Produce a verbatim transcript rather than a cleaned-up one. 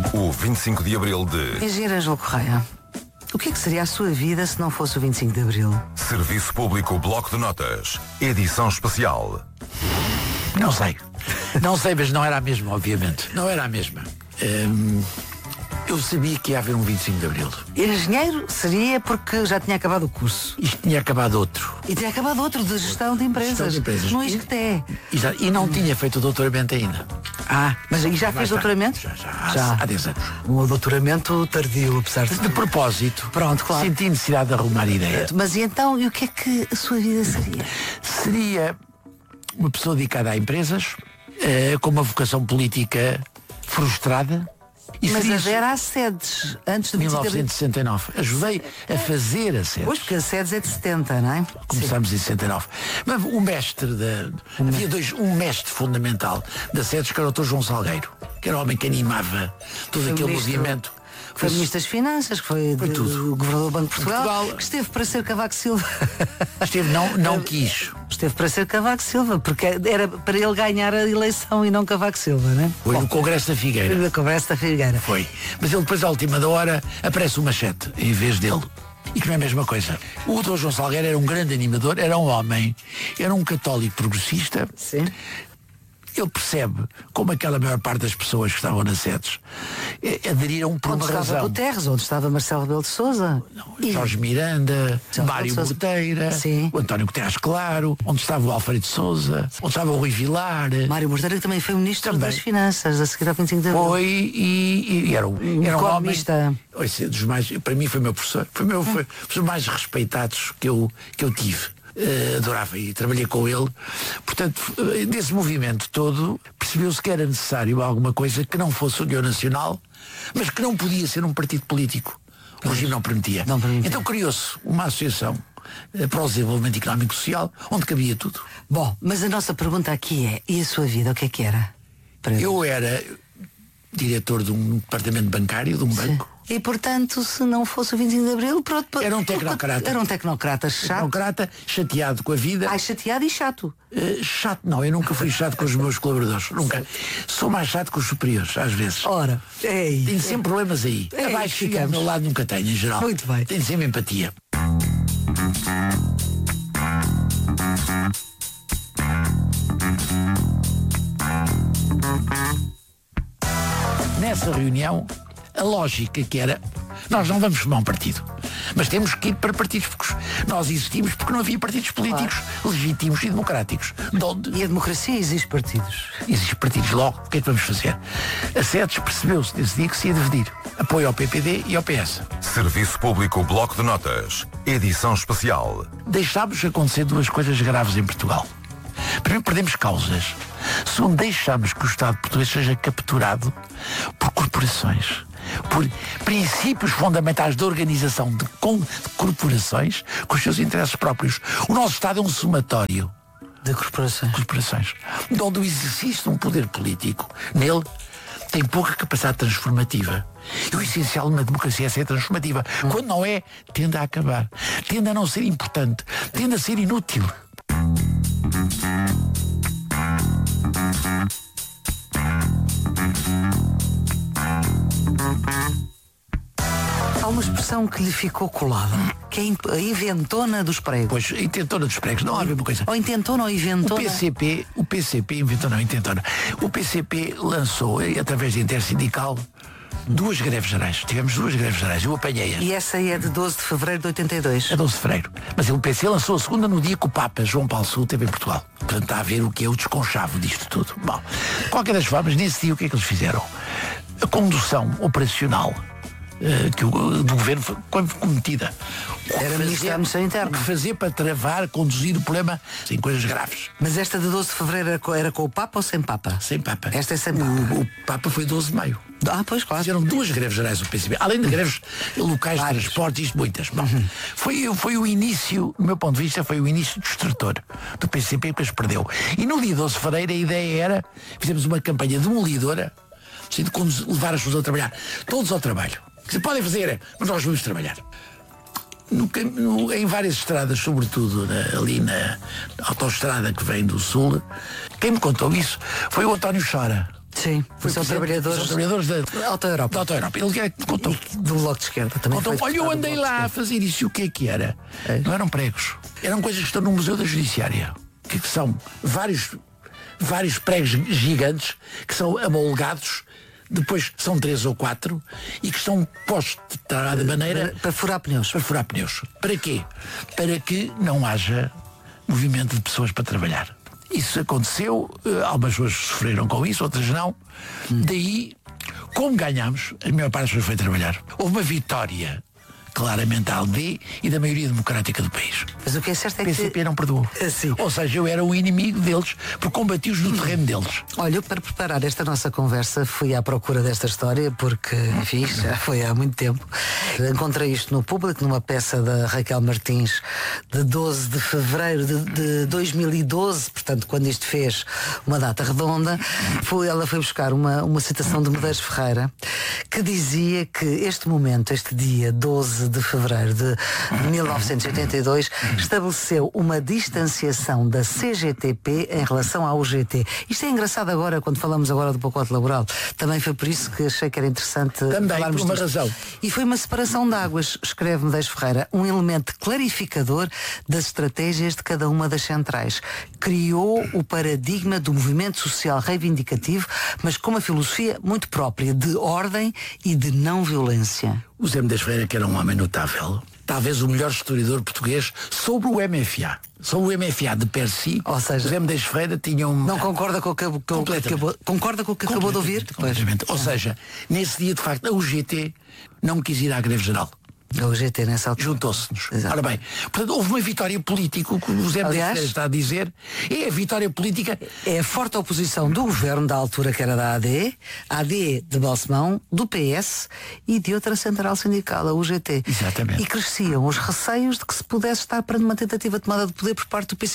O vinte e cinco de Abril de... Engenheiro Ângelo Correia, o que é que seria a sua vida se não fosse o vinte e cinco de Abril? Serviço Público Bloco de Notas. Edição especial. Não sei. Não sei, mas não era a mesma, obviamente. Não era a mesma. Hum, eu sabia que ia haver um vinte e cinco de Abril. Engenheiro seria porque já tinha acabado o curso. Isto tinha acabado outro. E tinha acabado outro de gestão de empresas. Gestão de empresas. No I S C T E. E, e não tinha feito o doutoramento ainda. Ah, mas aí já fez doutoramento? Já, já, já. Há dez anos. Um doutoramento tardio, apesar de... De propósito. Pronto, claro. Senti necessidade de arrumar ideia. Mas e então, e o que é que a sua vida seria? Seria uma pessoa dedicada a empresas, eh, com uma vocação política frustrada. E Mas seria adera às sedes, antes de mil novecentos e sessenta e nove. Ajudei a fazer a sedes. Pois, porque a sedes é de setenta, não é? Começámos em sessenta e nove. Mas o mestre da. Havia dois, um mestre fundamental da sedes, que era o doutor João Salgueiro, que era o homem que animava todo Foi aquele ministro, movimento. Foi Ministro das Finanças, que foi, foi de, tudo. o Governador do Banco de Portugal, Portugal, que esteve para ser Cavaco Silva. Esteve, não, não quis. Esteve para ser Cavaco Silva, porque era para ele ganhar a eleição e não Cavaco Silva, não é? Foi no Congresso da Figueira. No Congresso da Figueira. Foi. Mas ele depois, à última da hora, aparece o Machete em vez dele. E que não é a mesma coisa. O doutor João Salgueiro era um grande animador, era um homem, era um católico progressista. Sim. Ele percebe como aquela maior parte das pessoas que estavam nas sedes eh, aderiram por Onde uma estava razão. Guterres, onde estava Marcelo Rebelo de Sousa. E Jorge Miranda, Jorge Mário Sousa. Morteira, Sim. o António Guterres Claro, onde estava o Alfredo Sousa, onde estava o Rui Vilar. Mário Morteira, que também foi Ministro Também. das Finanças, a seguir ao vinte e cinco de Abril. Foi e, e era, um- era um homem. economista. Ouça, dos mais, para mim foi meu professor. Foi meu, foi dos mais respeitados que eu, que eu tive. Eh, adorava e trabalhei com ele. Portanto, eh, nesse movimento todo, percebeu-se que era necessário alguma coisa que não fosse União Nacional, mas que não podia ser um partido político. O regime não permitia. Não permitia. Então criou-se uma associação eh, para o desenvolvimento económico e social, onde cabia tudo. Bom, mas a nossa pergunta aqui é, e a sua vida, o que é que era? Para Eu era diretor de um departamento bancário, de um banco. E, portanto, se não fosse o vinte e cinco de Abril, pronto... Era um tecnocrata. Era um tecnocrata chato. Tecnocrata, chateado com a vida. Ai, chateado e chato. Uh, chato não, eu nunca fui chato com os meus colaboradores. Nunca. Sou mais chato com os superiores, às vezes. Ora, ei. Tenho sempre problemas aí. Ei, Abaixo e ao ficamos. meu lado nunca tenho, em geral. Muito bem. Tenho sempre empatia. Nessa reunião, a lógica que era, nós não vamos formar um partido, mas temos que ir para partidos, porque nós existimos porque não havia partidos políticos legítimos e democráticos. De onde E a democracia exige partidos. existem partidos logo, o que é que vamos fazer? A SEDES percebeu-se nesse dia que se ia dividir. Apoio ao P P D e ao P S. Serviço Público Bloco de Notas. Edição especial. Deixámos acontecer duas coisas graves em Portugal. Primeiro, perdemos causas. Segundo, deixámos que o Estado português seja capturado por corporações, por princípios fundamentais de organização de, com, de corporações com os seus interesses próprios. O nosso Estado é um somatório De corporações. de corporações, onde o exercício de um poder político, nele, tem pouca capacidade transformativa. E o essencial na democracia é ser transformativa. Quando não é, tende a acabar. Tende a não ser importante. Tende a ser inútil. Há uma expressão que lhe ficou colada, que é a inventona dos pregos. Pois, intentona dos pregos, não há a mesma coisa. Ou intentona ou O inventona. P C P, o P C P inventou, não, intentona. O P C P lançou, eh, através de intersindical, duas greves gerais. Tivemos duas greves gerais. Eu apanhei-as. E essa é de doze de fevereiro de oitenta e dois. É doze de fevereiro. Mas o P C lançou a segunda no dia que o Papa João Paulo segundo esteve em Portugal. Portanto, está a ver o que é o desconchavo disto tudo. Bom, de qualquer das formas, nesse dia o que é que eles fizeram? A condução operacional eh, que o, do governo foi cometida. O que Era ministro da fazer- Administração Interna. O que fazer para travar, conduzir o problema sem coisas graves. Mas esta de doze de fevereiro era com, era com o Papa ou sem Papa? Sem Papa. Esta é sem Papa. O, o Papa foi doze de maio. Ah, pois, claro. Fizeram duas greves gerais do P C P, além de greves locais de Várias. transporte, isto muitas. Bom, foi, foi o início, do meu ponto de vista, foi o início destrutor do P C P, que depois perdeu. E no dia doze de fevereiro a ideia era, fizemos uma campanha demolidora, assim, de conduz- levar as pessoas a trabalhar, todos ao trabalho. Que podem fazer, mas nós vamos trabalhar. No cam- no- em várias estradas, sobretudo na- ali na autoestrada que vem do sul, quem me contou isso foi o António Chora. Sim, Foi são presidente- trabalhadores, são trabalhadores da, Alta Europa. da Auto Europa. Ele é que contou. E do Bloco de Esquerda também. Contou, foi olha, eu deputado do andei Bloco de lá a Esquerda. fazer isso. E o que é que era? É. Não eram pregos. Eram coisas que estão no Museu da Judiciária. Que são vários, vários pregos gigantes que são amolgados. Depois são três ou quatro e que estão postos de determinada maneira Para, para furar pneus. para furar pneus. Para quê? Para que não haja movimento de pessoas para trabalhar. Isso aconteceu, eh, algumas pessoas sofreram com isso, outras não. Daí, como ganhámos, a maior parte das pessoas foi trabalhar. Houve uma vitória claramente da A L D e da maioria democrática do país. Mas o que é certo é O P C P que... não perdoou. Sim. Ou seja, eu era o inimigo deles, porque combati-os no terreno deles. Olha, eu para preparar esta nossa conversa fui à procura desta história porque, enfim, já foi há muito tempo. Encontrei isto no Público, numa peça da Raquel Martins de doze de fevereiro de, de dois mil e doze, portanto, quando isto fez uma data redonda. Foi, ela foi buscar uma, uma citação de Medeiros Ferreira que dizia que este momento, este dia doze de fevereiro de mil novecentos e oitenta e dois, estabeleceu uma distanciação da C G T P em relação à U G T. Isto é engraçado agora, quando falamos agora do pacote laboral. Também foi por isso que achei que era interessante Também, falarmos por uma disto. razão. E foi uma separação de águas, escreve Medeiros Ferreira, um elemento clarificador das estratégias de cada uma das centrais. Criou o paradigma do movimento social reivindicativo, mas com uma filosofia muito própria, de ordem e de não violência. O Zé Medeiros Ferreira, que era um homem notável, talvez o melhor historiador português sobre o M F A. Sobre o M F A de per si, Ou seja, o Zé Medeiros Ferreira tinha um... Não concorda com o que, com o que Completamente. acabou, concorda com o que acabou de ouvir? Completamente. Ou seja, nesse dia, de facto, a U G T não quis ir à greve geral. A U G T nessa altura. Juntou-se-nos. Exato. Ora bem, portanto, houve uma vitória política. O que o Zé Medeiros Aliás, Ferreira está a dizer é a vitória política. É a forte oposição do governo da altura, que era da A D, A D de Balsemão, do P S e de outra central sindical, a U G T. Exatamente. E cresciam os receios de que se pudesse estar perante uma tentativa de tomada de poder por parte do P C